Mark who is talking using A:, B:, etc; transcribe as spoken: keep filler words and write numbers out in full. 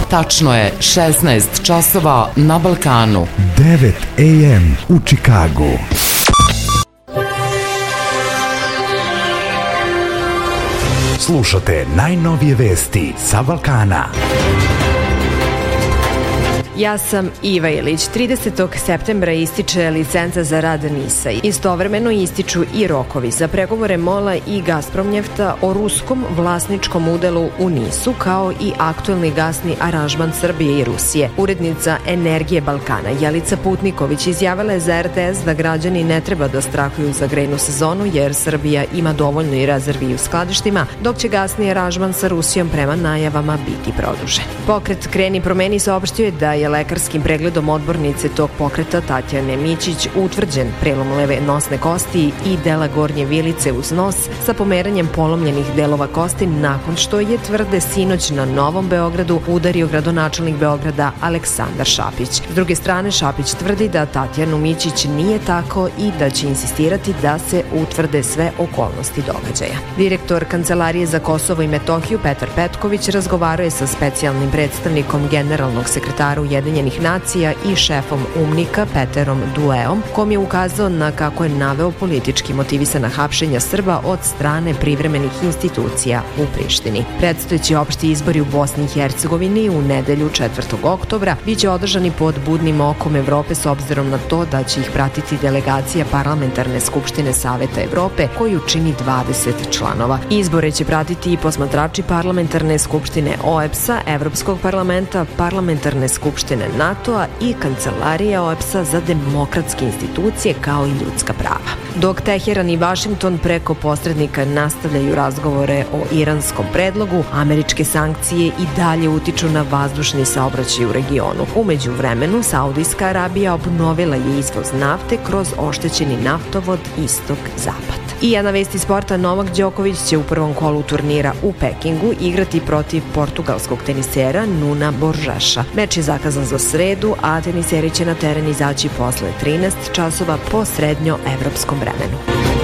A: Tačno je šesnaest časova na Balkanu.
B: devet a m u Čikagu. Slušate najnovije vesti sa Balkana.
C: Ja sam Iva Ilić. tridesetog septembra ističe licenca za rad NIS-a. Istovremeno ističu i rokovi za pregovore MOL-a i Gazpromnjefta o ruskom vlasničkom udelu u NIS-u, kao i aktuelni gasni aranžman Srbije i Rusije. Urednica Energije Balkana Jelica Putniković izjavila je za er te es da građani ne treba da strahuju za grejnu sezonu, jer Srbija ima dovoljno i rezervi u skladištima, dok će gasni aranžman sa Rusijom prema najavama biti produžen. Pokret Kreni promeni saopštio je da je lekarskim pregledom odbornice tog pokreta Tatjane Mićić utvrđen prelom leve nosne kosti i dela gornje vilice uz nos sa pomeranjem polomljenih delova kosti, nakon što je, tvrde, sinoć na Novom Beogradu udario gradonačelnik Beograda Aleksandar Šapić. S druge strane, Šapić tvrdi da Tatjanu Mićić nije tako i da će insistirati da se utvrde sve okolnosti događaja. Direktor Kancelarije za Kosovo i Metohiju Petar Petković razgovarao je sa specijalnim predstavnikom generalnog sekretara Ujedinjenih nacija i šefom UMNIK-a Peterom Dueom, kom je ukazao na kako je naveo politički motivisana hapšenja Srba od strane privremenih institucija u Prištini. Predstojeći opšti izbori u Bosni i Hercegovini u nedelju četvrtog oktobra biće održani pod budnim okom Evrope, s obzirom na to da će ih pratiti delegacija Parlamentarne skupštine Saveta Evrope, koju čini dvadeset članova. Izbore će pratiti i posmatrači Parlamentarne skupštine O E B S-a, Evropskog parlamenta, Parlamentarne skupštine NATO-a i Kancelarije O E B S-a za demokratske institucije, kao i ljudska prava. Dok Teheran i Vašington preko posrednika nastavljaju razgovore o iranskom predlogu, američke sankcije i dalje utiču na vazdušni saobraćaj u regionu. U međuvremenu, Saudijska Arabija obnovila je izvoz nafte kroz oštećeni naftovod istok-zapad. I jedna vest iz sporta: Novak Đoković će u prvom kolu turnira u Pekingu igrati protiv portugalskog tenisera Nuna Boržaša. Meč je zakazan za sredu, a teniseri će na teren izaći posle trinaest časova po srednjoevropskom vremenu.